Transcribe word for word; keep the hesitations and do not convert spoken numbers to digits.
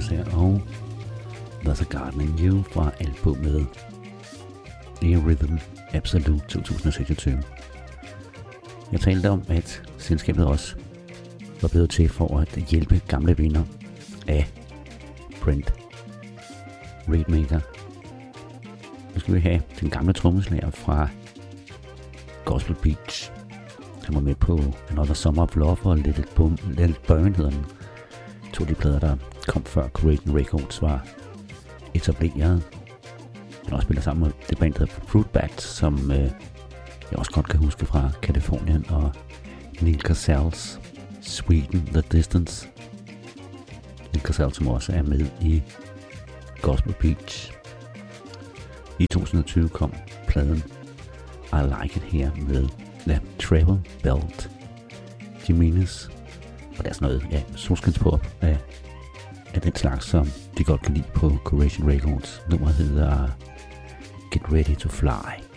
Genius her, og There's a Garden in You fra albumet Rhythm Absolute to tusind og seksogtyve. Jeg talte om, at selskabet også var blevet til for at hjælpe gamle venner af Brent Raidmaker. Nu skal vi have den gamle trommeslager fra Gospel Beach. Han var med på Another Summer of Love og Let It, Boom, Let It Burn hedder den. To af de plader, der kom før Creation Records var etableret. Han også spiller sammen med det band, der hedder Fruit Bats, som øh, jeg også godt kan huske fra Californien, og Neil Casals Sweden The Distance. Neil Casals, som også er med i Gospel Beach. I to tusind og tyve kom pladen I Like It Here med ja, Travel Belt Jimenez, og der er sådan noget ja, solskinspop af, af den slags, som de godt kan lide på Creation Records. Nummeret hedder Get Ready to Fly.